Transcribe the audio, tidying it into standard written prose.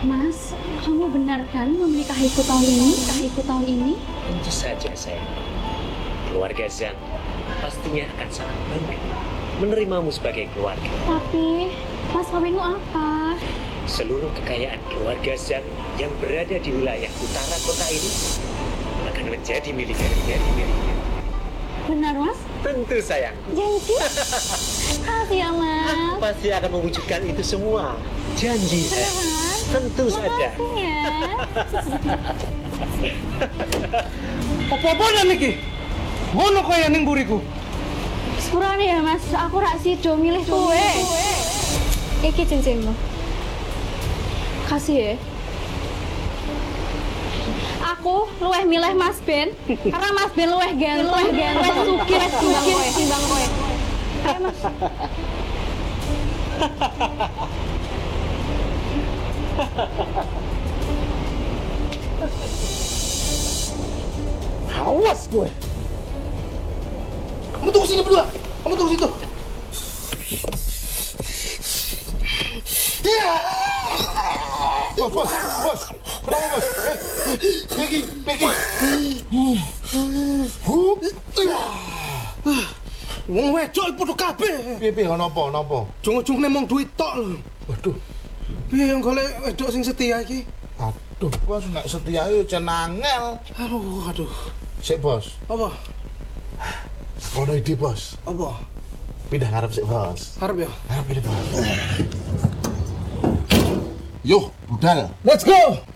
Mas, kamu benar kan mau menikahiku tahun ini? Tentu saja sayang. Keluarga Zhang pastinya akan sangat bangga menerimamu sebagai keluarga. Tapi, Mas kawinmu apa? Seluruh kekayaan keluarga Zhang yang berada di wilayah utara kota ini akan menjadi miliknya. Benar, Mas? Tentu sayang. Janji? Makasih ya, Mas. Aku pasti akan mewujudkan itu semua. Janji sayang. Beneran? Tentu saja. Makasih ya. Apa-apa niki? Ngono kaya ning buriku. Sepurane ya, Mas. Aku rak sido milih kowe. Iki cincinmu. Kasih ya. Aku luweh milih Mas Ben karena Mas Ben luweh ganteng, sugih timbang kowe. Ayo, Mas. Awas gue. Kamu tunggu sini berdua. Kamu tunggu situ. Ya. Bos. Kenapa, Bos? Pergi. Wong wedok padha kabeh. Piye napa? Jung-jungne mung duit tok lho. Waduh. Piye yang golek wedok sing setia iki? Aduh, Bos, nek setia yo jan angel. Aduh. Sik, Bos. Apa? Ono ide, Bos. Apa? Pindah ngarep sik, Bos. Harap ya. Ngarep ini, Bos. Yo, budal. Let's go.